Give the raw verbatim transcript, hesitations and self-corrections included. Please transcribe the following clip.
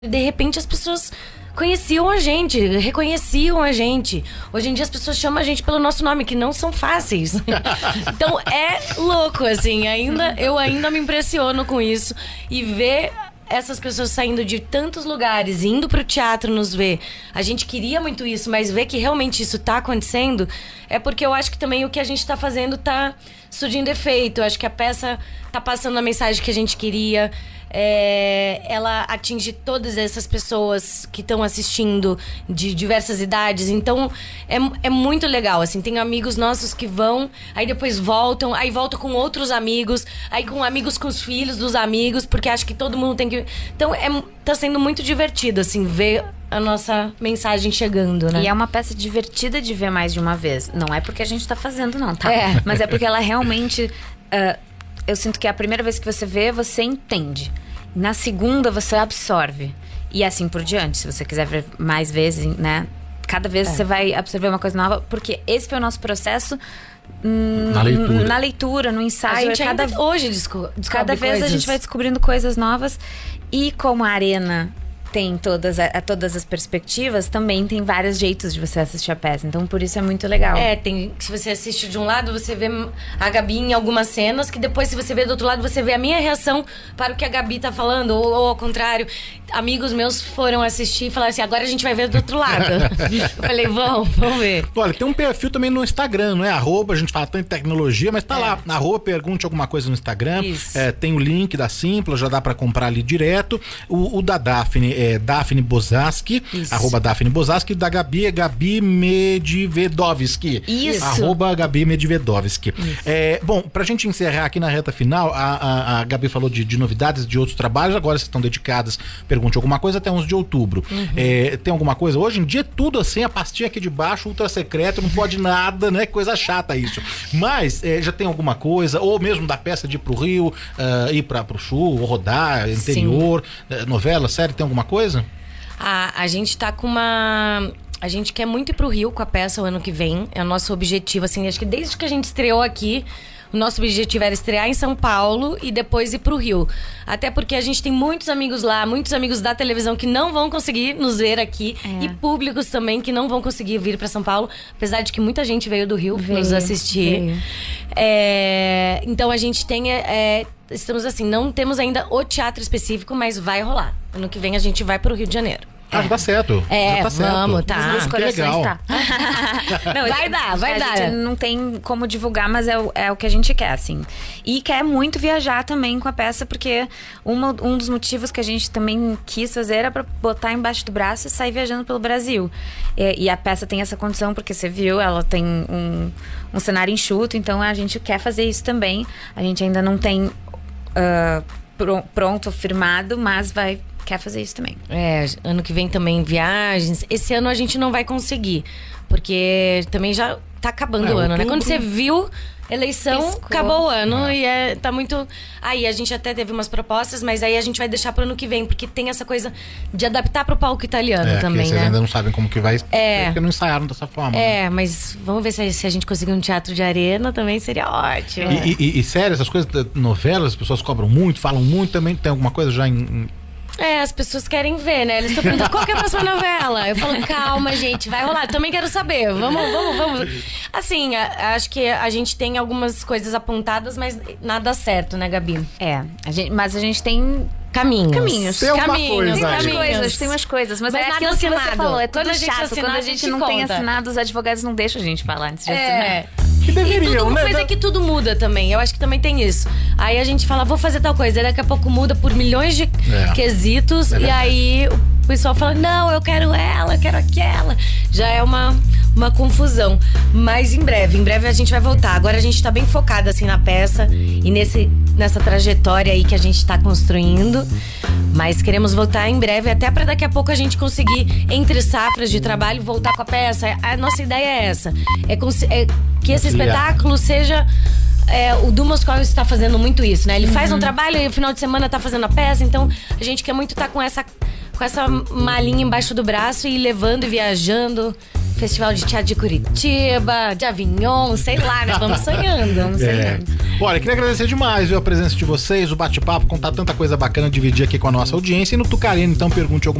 De repente as pessoas conheciam a gente, reconheciam a gente. Hoje em dia as pessoas chamam a gente pelo nosso nome, que não são fáceis. Então é louco, assim, ainda, eu ainda me impressiono com isso. E ver essas pessoas saindo de tantos lugares, indo pro teatro nos ver. A gente queria muito isso, mas ver que realmente isso tá acontecendo, é porque eu acho que também o que a gente tá fazendo tá surgindo efeito. Eu acho que a peça tá passando a mensagem que a gente queria. É, ela atinge todas essas pessoas que estão assistindo de diversas idades, então é, é muito legal, assim, tem amigos nossos que vão, aí depois voltam, aí voltam com outros amigos, aí com amigos com os filhos dos amigos, porque acho que todo mundo tem que... Então é, tá sendo muito divertido, assim, ver a nossa mensagem chegando, né? E é uma peça divertida de ver mais de uma vez. Não é porque a gente tá fazendo, não, tá? É. Mas é porque ela realmente... Uh, eu sinto que a primeira vez que você vê, você entende. Na segunda, você absorve. E assim por diante. Se você quiser ver mais vezes, né? Cada vez é. Você vai absorver uma coisa nova. Porque esse foi o nosso processo... Hum, na leitura. Na leitura, no ensaio. A gente cada, ainda hoje desco descobre Cada vez coisas. A gente vai descobrindo coisas novas. E como a Arena... tem todas, a, a todas as perspectivas, também tem vários jeitos de você assistir a peça. Então, por isso é muito legal. É, tem, se você assiste de um lado, você vê a Gabi em algumas cenas, que depois, se você vê do outro lado, você vê a minha reação para o que a Gabi tá falando, ou, ou ao contrário. Amigos meus foram assistir e falaram assim, agora a gente vai ver do outro lado. Eu falei, vamos, vamos ver. Olha, tem um perfil também no Instagram, não é? Arroba, a gente fala tanto em tecnologia, mas tá é. lá, arroba, pergunte alguma coisa no Instagram. Isso. É, tem o link da Simpla, já dá pra comprar ali direto. O, o da Daphne é Daphne Bozaski, Isso. arroba Daphne Bozaski, da Gabi é Gabi Medvedovski. Isso. Arroba Gabi Medvedovski. É, bom, pra gente encerrar aqui na reta final, a, a, a Gabi falou de, de novidades de outros trabalhos, agora vocês estão dedicadas, pergunte alguma coisa, até onze de outubro. Uhum. É, tem alguma coisa? Hoje em dia é tudo assim, a pastinha aqui de baixo, ultra secreto, não pode nada, né? Coisa chata isso. Mas é, já tem alguma coisa, ou mesmo da peça de ir pro Rio, uh, ir pra, pro Sul, ou rodar, interior, uh, novela, série, tem alguma coisa? A, a gente tá com uma... A gente quer muito ir pro Rio com a peça o ano que vem. É o nosso objetivo, assim, acho que desde que a gente estreou aqui, o nosso objetivo era estrear em São Paulo e depois ir pro Rio. Até porque a gente tem muitos amigos lá, muitos amigos da televisão que não vão conseguir nos ver aqui. É. E públicos também que não vão conseguir vir pra São Paulo. Apesar de que muita gente veio do Rio veio, nos assistir. É, então a gente tem... É, estamos assim, não temos ainda o teatro específico, mas vai rolar. Ano que vem a gente vai pro Rio de Janeiro. Ah, já tá certo. É, já tá certo. vamos, tá. Nos meus corações, tá. Não, vai dar, vai a dar. A gente não tem como divulgar, mas é o, é o que a gente quer, assim. E quer muito viajar também com a peça, porque uma, um dos motivos que a gente também quis fazer era pra botar embaixo do braço e sair viajando pelo Brasil. E, e a peça tem essa condição, porque você viu, ela tem um, um cenário enxuto, então a gente quer fazer isso também. A gente ainda não tem uh, pr- pronto, firmado, mas vai... quer fazer isso também. É, ano que vem também viagens. Esse ano a gente não vai conseguir, porque também já tá acabando é, o ano, outubro. né? Quando você viu eleição, Piscou. acabou o ano É. e é, tá muito... Aí a gente até teve umas propostas, mas aí a gente vai deixar pro ano que vem, porque tem essa coisa de adaptar pro palco italiano é, também, vocês né? ainda não sabem como que vai, É. porque não ensaiaram dessa forma. É, né? mas vamos ver se, se a gente conseguir um teatro de arena também seria ótimo. E, e, e sério, essas coisas, novelas, as pessoas cobram muito, falam muito, também tem alguma coisa já em... em... É, as pessoas querem ver, né? Eles estão perguntando qual que é a próxima novela. Eu falo, calma, gente, vai rolar. Também quero saber. Vamos, vamos, vamos. Assim, a, acho que a gente tem algumas coisas apontadas, mas nada certo, né, Gabi? É, a gente, mas a gente tem... Caminhos. Caminhos. Tem alguma caminhos, coisa Tem umas aí. caminhos. coisas, tem umas coisas. Mas, Mas é nada aquilo que você assinado. falou, é tudo Quando a gente chato. assinar, Quando a a gente gente não tem conta. assinado, os advogados não deixam a gente falar antes de É. assinar. Que E deveriam, tudo, né? mas é que tudo muda também. Eu acho que também tem isso. Aí a gente fala, vou fazer tal coisa. Aí daqui a pouco muda por milhões de É. quesitos. É e verdade. aí o pessoal fala, não, eu quero ela, eu quero aquela. Já é uma, uma confusão. Mas em breve, em breve a gente vai voltar. Agora a gente tá bem focada assim na peça. E nesse, nessa trajetória aí que a gente tá construindo. Mas queremos voltar em breve. Até pra daqui a pouco a gente conseguir, entre safras de trabalho, voltar com a peça. A nossa ideia é essa. É, cons- é que esse Conciliar. espetáculo seja... É, o Du Moscow está fazendo muito isso, né? Ele uhum. faz um trabalho e no final de semana tá fazendo a peça. Então a gente quer muito estar tá com essa, com essa malinha embaixo do braço e ir levando e viajando. Festival de Teatro de Curitiba, de Avignon, sei lá, né? Vamos sonhando, vamos É. sonhando. Olha, queria agradecer demais viu, a presença de vocês, o bate-papo, contar tanta coisa bacana, dividir aqui com a nossa audiência. E no Tucarena, então, pergunte alguma